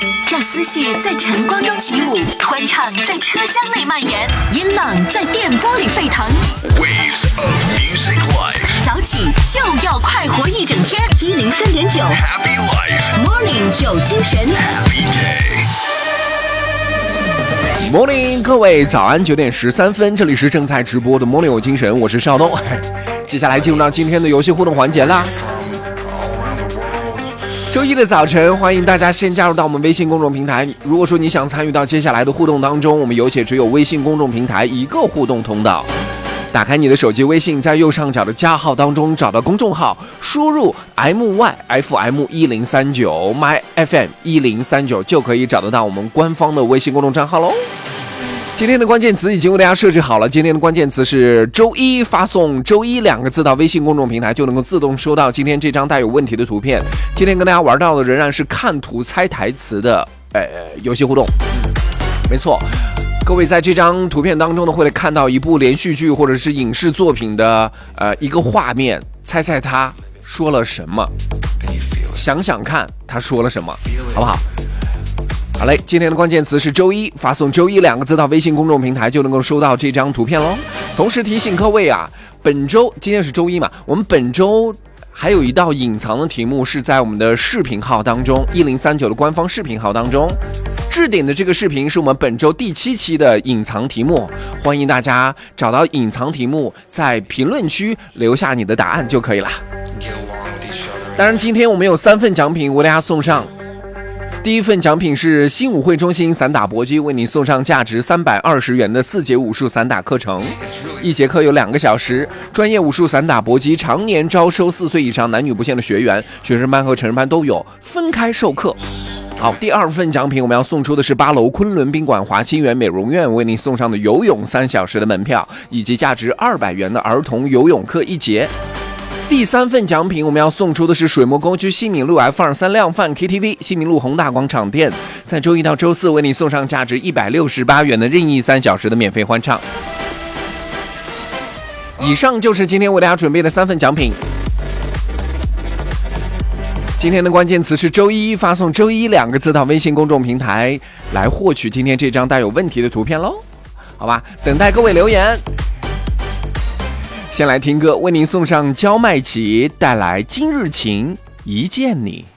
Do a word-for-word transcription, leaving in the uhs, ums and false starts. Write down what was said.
让思绪在晨光中起舞，欢唱在车厢内蔓延，音浪在电波里沸腾。 Waves of music life， 早起就要快活一整天。一零三点九 Happy life， Morning 有精神 Happy day。Morning， 各位早安，九点十三分，这里是正在直播的 Morning 有精神，我是邵东。接下来进入到今天的游戏互动环节啦。周一的早晨，欢迎大家先加入到我们微信公众平台。如果说你想参与到接下来的互动当中，我们有且只有微信公众平台一个互动通道。打开你的手机微信，在右上角的加号当中找到公众号，输入 M Y F M 一零三九 My F M 一零三九就可以找得到我们官方的微信公众账号喽。今天的关键词已经为大家设置好了，今天的关键词是周一，发送周一两个字到微信公众平台就能够自动收到今天这张带有问题的图片。今天跟大家玩到的仍然是看图猜台词的呃游戏互动。没错，各位在这张图片当中呢，会看到一部连续剧或者是影视作品的呃一个画面，猜猜他说了什么，想想看他说了什么，好不好？好嘞，今天的关键词是周一，发送周一两个字到微信公众平台就能够收到这张图片喽。同时提醒各位啊，本周今天是周一嘛，我们本周还有一道隐藏的题目是在我们的视频号当中，一零三九的官方视频号当中置顶的这个视频是我们本周第七期的隐藏题目，欢迎大家找到隐藏题目，在评论区留下你的答案就可以了。当然，今天我们有三份奖品为大家送上。第一份奖品是新武会中心散打搏击为你送上价值三百二十元的四节武术散打课程，一节课有两个小时，专业武术散打搏击常年招收四岁以上男女不限的学员，学生班和成人班都有，分开授课。好，第二份奖品我们要送出的是八楼昆仑宾馆华清园美容院为你送上的游泳三小时的门票，以及价值二百元的儿童游泳课一节。第三份奖品我们要送出的是水墨工区西敏路 F 二三量贩 K T V 西敏路宏大广场店，在周一到周四为你送上价值一百六十八元的任意三小时的免费欢唱。以上就是今天为大家准备的三份奖品。今天的关键词是周一，发送周一两个字到微信公众平台来获取今天这张带有问题的图片喽，好吧，等待各位留言。先来听歌，为您送上焦麦琪带来今日情一见你。